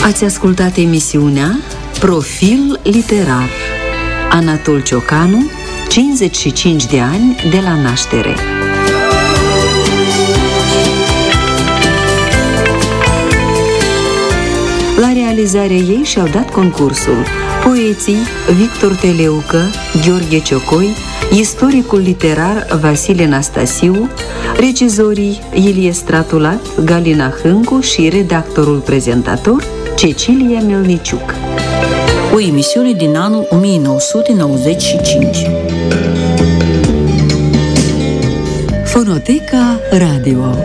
Ați ascultat emisiunea Profil Literar. Anatol Ciocanu, 55 de ani de la naștere. La realizarea ei și-au dat concursul poeții Victor Teleucă, Gheorghe Ciocoi, istoricul literar Vasile Nastasiu, regizorii Ilie Stratulat, Galina Hâncu și redactorul prezentator Cecilia Melniciuc. O emisiune din anul 1995. Fonoteca Radio.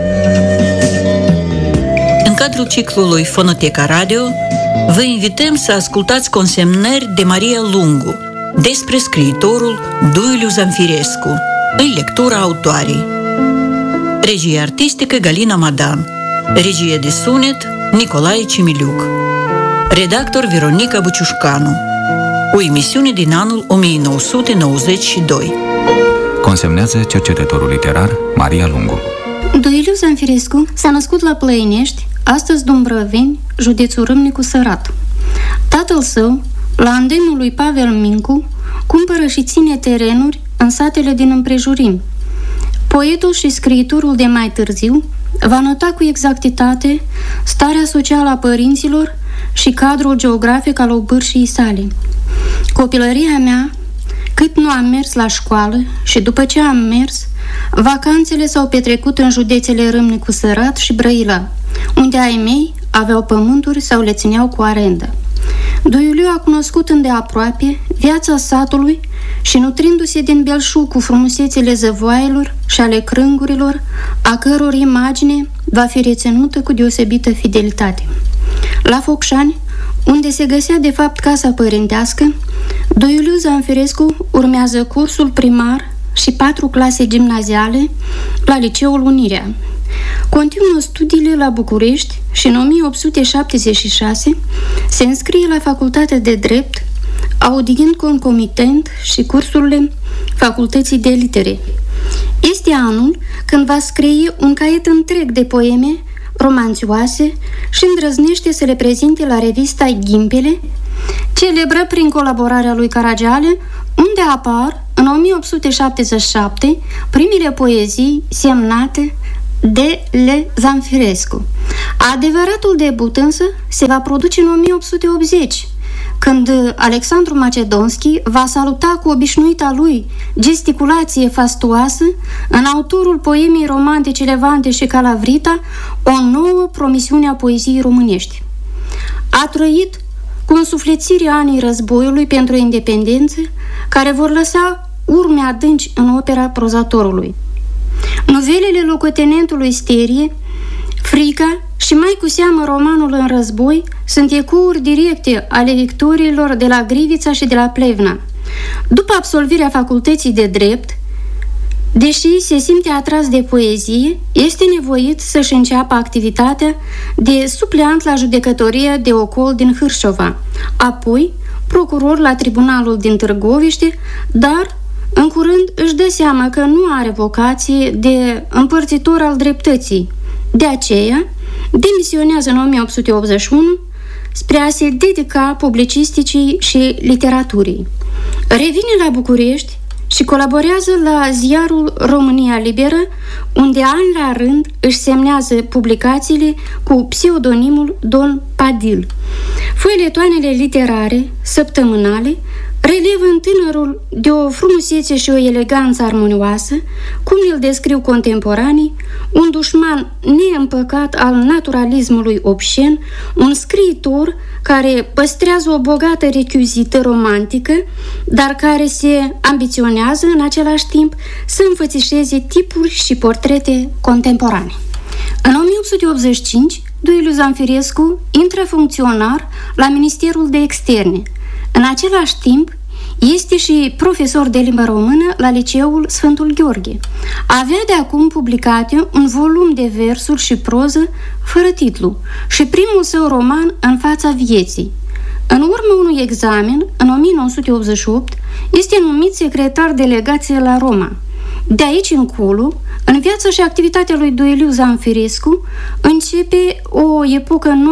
În cadrul ciclului Fonoteca Radio, vă invităm să ascultați consemnări de Maria Lungu despre scriitorul Duiliu Zamfirescu, în lectura autoarei. Regie artistică Galina Madan. Regie de sunet Nicolae Cimiliuc. Redactor Veronica Buciușcanu. O emisiune din anul 1992. Consemnează cercetătorul literar Maria Lungu. Duiliu Zamfirescu s-a născut la Plăinești, astăzi Dumbrăveni, județul Râmnicu Sărat. Tatăl său, la îndemnul lui Pavel Mincu, cumpără și ține terenuri în satele din împrejurim. Poetul și scriitorul de mai târziu va nota cu exactitate starea socială a părinților și cadrul geografic al obârșii sale. Copilăria mea, cât nu am mers la școală și după ce am mers, vacanțele s-au petrecut în județele Râmnicu Sărat și Brăila, unde ai mei aveau pământuri sau le țineau cu arendă. Duiliu a cunoscut îndeaproape viața satului și, nutrindu-se din belșug cu frumusețile zăvoaielor și ale crângurilor, a căror imagine va fi reținută cu deosebită fidelitate. La Focșani, unde se găsea de fapt casa părintească, Duiliu Zamfirescu urmează cursul primar și 4 clase gimnaziale la Liceul Unirea. Continuă studiile la București și în 1876 se înscrie la Facultatea de Drept, audiind concomitent și cursurile Facultății de Litere. Este anul când va scrie un caiet întreg de poeme romanțioase și îndrăznește să le prezinte la revista Ghimpele, celebră prin colaborarea lui Caragiale, unde apar în 1877 primele poezii semnate de Le Zamfirescu. Adevăratul debut însă se va produce în 1880, când Alexandru Macedonski va saluta cu obișnuita lui gesticulație fastuoasă în autorul poemei romantice Levante și Calavrita o nouă promisiune a poeziei românești. A trăit cu însuflețirea anii războiului pentru independență, care vor lăsa urme adânci în opera prozatorului. Novelele locotenentului Sterie, Frica și mai cu seamă romanul În război sunt ecouri directe ale victoriilor de la Grivița și de la Plevna. După absolvirea facultății de drept, deși se simte atras de poezie, este nevoit să-și înceapă activitatea de supleant la judecătoria de ocol din Hârșova, apoi procuror la tribunalul din Târgoviște, dar în curând își dă seama că nu are vocație de împărțitor al dreptății. De aceea, demisionează în 1881 spre a se dedica publicisticii și literaturii. Revine la București și colaborează la ziarul România Liberă, unde ani la rând își semnează publicațiile cu pseudonimul Don Padil. Foiletoanele literare, săptămânale, relevă în tânărul de o frumusețe și o eleganță armonioasă, cum îl descriu contemporanii, un dușman neîmpăcat al naturalismului obscen, un scriitor care păstrează o bogată rechizită romantică, dar care se ambiționează în același timp să înfățișeze tipuri și portrete contemporane. În 1885, Duiliu Zamfirescu intră funcționar la Ministerul de Externe. În același timp, este și profesor de limba română la Liceul Sfântul Gheorghe. Avea de acum publicate un volum de versuri și proză fără titlu și primul său roman În fața vieții. În urma unui examen, în 1988, este numit secretar de legație la Roma. De aici încolo, în viața și activitatea lui Duiliu Zamfirescu, începe o epocă nouă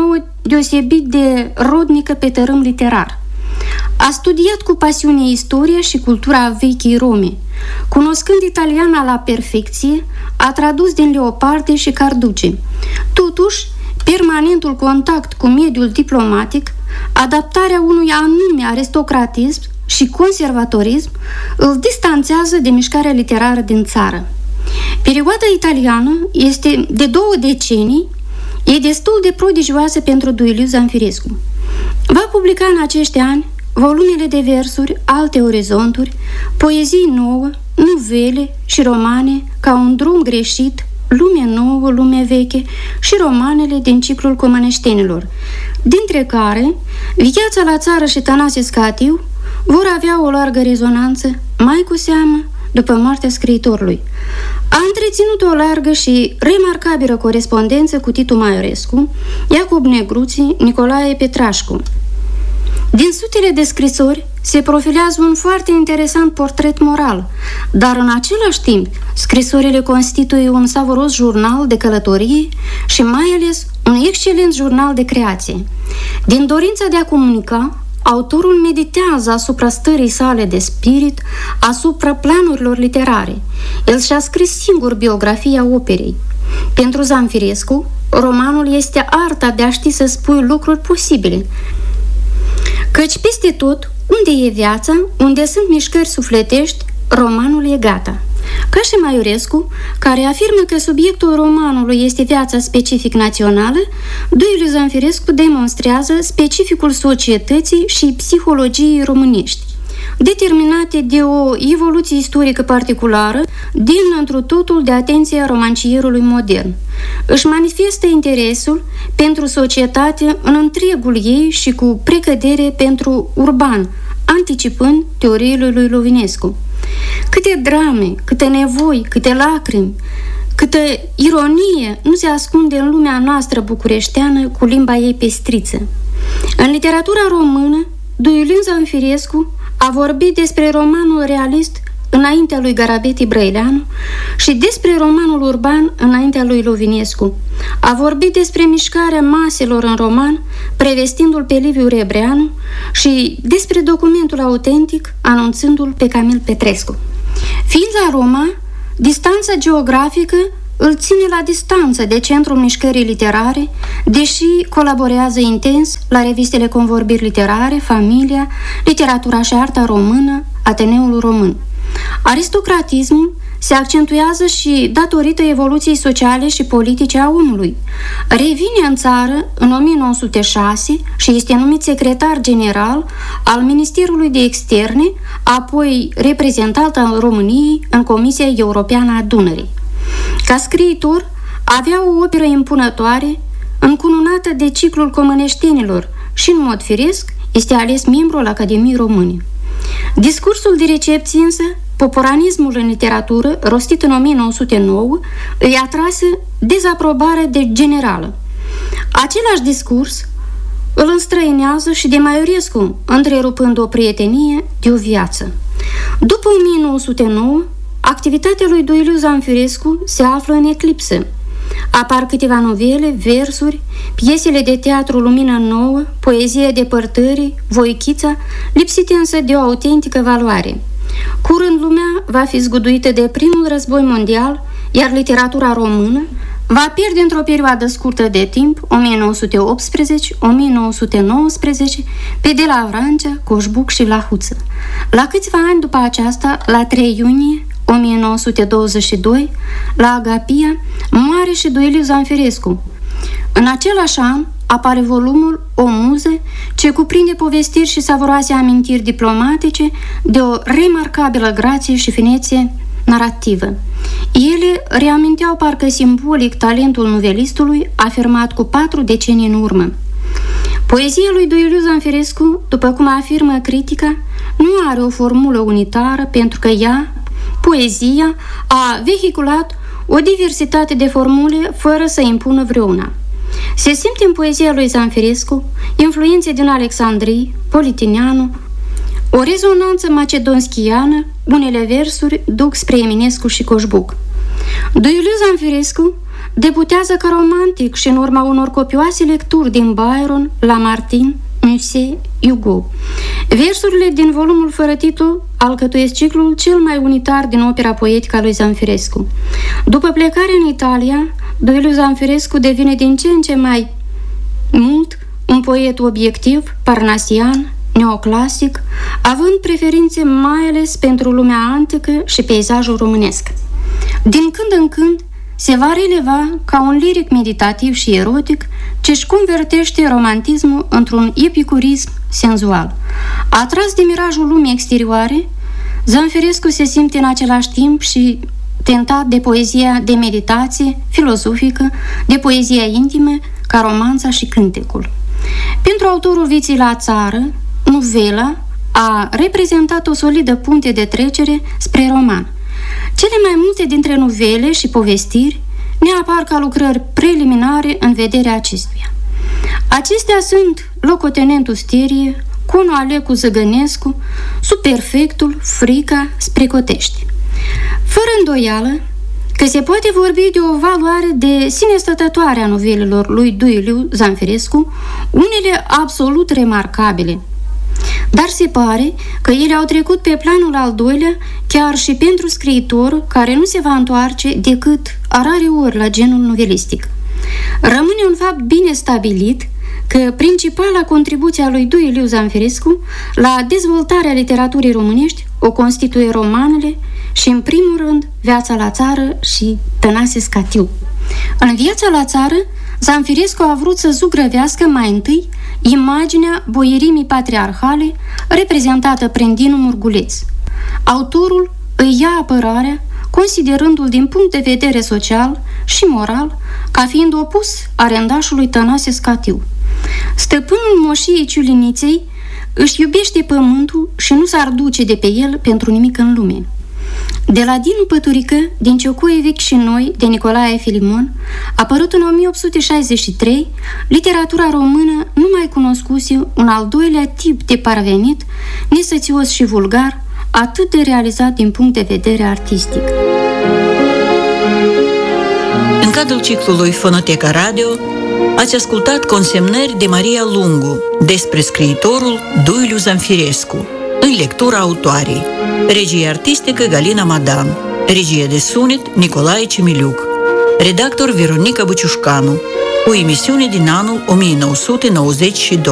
deosebit de rodnică pe tărâm literar. A studiat cu pasiune istoria și cultura vechii Rome. Cunoscând italiana la perfecție, a tradus din Leopardi și Carducci. Totuși, permanentul contact cu mediul diplomatic, adaptarea unui anume aristocratism și conservatorism îl distanțează de mișcarea literară din țară. Perioada italiană este de 2 decenii, e destul de prodigioasă pentru Duiliu Zanfirescu. Va publica în acești ani volumele de versuri, Alte orizonturi, poezii nouă, nuvele și romane ca un drum greșit, Lume nouă, lume veche și romanele din ciclul Comăneștenilor, dintre care Viața la țară și Tănase Scatiu vor avea o largă rezonanță, mai cu seamă după moartea scriitorului. A întreținut o largă și remarcabilă corespondență cu Titu Maiorescu, Iacob Negruții, Nicolae Petrașcu. Din sutele de scrisori se profilează un foarte interesant portret moral, dar în același timp scrisorile constituie un savuros jurnal de călătorie și mai ales un excelent jurnal de creație. Din dorința de a comunica, autorul meditează asupra stării sale de spirit, asupra planurilor literare. El și-a scris singur biografia operei. Pentru Zanfirescu, romanul este arta de a ști să spui lucruri posibile, căci peste tot, unde e viața, unde sunt mișcări sufletești, romanul e gata. Ca și Maiorescu, care afirmă că subiectul romanului este viața specific națională, Duiliu Zanfirescu demonstrează specificul societății și psihologiei românești, determinate de o evoluție istorică particulară, din întru totul de atenția romancierului modern. Își manifestă interesul pentru societate în întregul ei și cu precădere pentru urban, anticipând teoriile lui Lovinescu. Câte drame, câte nevoi, câte lacrimi, câtă ironie nu se ascunde în lumea noastră bucureșteană cu limba ei pestriță. În literatura română, Duiliu Zanfirescu a vorbit despre romanul realist înaintea lui Garabeti Brăileanu și despre romanul urban înaintea lui Lovinescu. A vorbit despre mișcarea maselor în roman, prevestindu-l pe Liviu Rebreanu, și despre documentul autentic, anunțându-l pe Camil Petrescu. Fiind la Roma, distanța geografică îl ține la distanță de centrul mișcării literare, deși colaborează intens la revistele Convorbiri Literare, Familia, Literatura și Arta Română, Ateneul Român. Aristocratismul se accentuează și datorită evoluției sociale și politice a omului. Revine în țară în 1906 și este numit secretar general al Ministerului de Externe, apoi reprezentant al României în Comisia Europeană a Dunării. Ca scriitor, avea o operă impunătoare, încununată de ciclul Comăneștenilor și, în mod firesc, este ales membru al Academiei Române. Discursul de recepție însă, Poporanismul în literatură, rostit în 1909, îi atrase dezaprobare generală. Același discurs îl înstrăinează și de Maiorescu, întrerupând o prietenie de o viață. După 1909, activitatea lui Duiliu Zanfirescu se află în eclipsă. Apar câteva novele, versuri, piesele de teatru Lumină Nouă, Poezie depărtării, Voichița, lipsite însă de o autentică valoare. Curând lumea va fi zguduită de primul război mondial, iar literatura română va pierde într-o perioadă scurtă de timp, 1918-1919, pe De la Vrancea, Coșbuc și Vlahuță. La câțiva ani după aceasta, la 3 iunie 1922, la Agapia, moare și Duiliu Zanfirescu. În același an apare volumul O muză, ce cuprinde povestiri și savuroase amintiri diplomatice de o remarcabilă grație și finețe narrativă. Ele reaminteau parcă simbolic talentul novelistului afirmat cu 4 decenii în urmă. Poezia lui Duiliu Zanfirescu, după cum afirmă critica, nu are o formulă unitară pentru că ea, poezia, a vehiculat o diversitate de formule fără să impună vreuna. Se simte în poezia lui Zanfirescu influențe din Alexandrii, Politineanu, o rezonanță macedonschiană, unele versuri duc spre Eminescu și Coșbuc. Duiliu Zanfirescu debutează ca romantic și în urma unor copioase lecturi din Byron, Lamartine, Musset, Hugo. Versurile din volumul fără titlu alcătuiesc ciclul cel mai unitar din opera poetică a lui Zanfirescu. După plecarea în Italia, Duiliu Zanfirescu devine din ce în ce mai mult un poet obiectiv, parnasian, neoclasic, având preferințe mai ales pentru lumea antică și peisajul românesc. Din când în când se va releva ca un liric meditativ și erotic ce își convertește romantismul într-un epicurism senzual. Atras de mirajul lumii exterioare, Zanfirescu se simte în același timp și tentat de poezia de meditație filozofică, de poezia intimă, ca romanța și cântecul. Pentru autorul Vieții la țară, novela a reprezentat o solidă punte de trecere spre roman. Cele mai multe dintre novele și povestiri ne apar ca lucrări preliminare în vederea acestuia. Acestea sunt Locotenentul Sterie, Conul Alecu Zăgănescu, Subperfectul, Frica, spre Cotești. Fără îndoială că se poate vorbi de o valoare de sine stătătoare a novelelor lui Duiliu Zanfirescu, unele absolut remarcabile. Dar se pare că ele au trecut pe planul al doilea chiar și pentru scriitor care nu se va întoarce decât a rare ori la genul novelistic. Rămâne un fapt bine stabilit că principala contribuție a lui Duiliu Zanfirescu la dezvoltarea literaturii românești o constituie romanele și, în primul rând, Viața la țară și Tănase Scatiu. În Viața la țară, Zanfirescu a vrut să zugrăvească mai întâi imaginea boierimii patriarhale reprezentată prin Dinu Murguleț. Autorul îi ia apărarea, considerându-l din punct de vedere social și moral ca fiind opus arendașului Tănase Scatiu. Stăpânul moșiei Ciuliniței își iubește pământul și nu s-ar duce de pe el pentru nimic în lume. De la Dinu Păturică, din Ciocoie vechi și noi, de Nicolae Filimon, apărut în 1863, literatura română nu mai cunoscuse un al doilea tip de parvenit, nesățios și vulgar, atât de realizat din punct de vedere artistic. În cadrul ciclului Fonoteca Radio, ați ascultat consemnări de Maria Lungu despre scriitorul Duiliu Zanfirescu, în lectura autoarei. Regie artistică Galina Madan. Regie de sunet Nicolae Cimiliuc. Redactor Veronica Buciușcanu. O emisiune din anul 1992.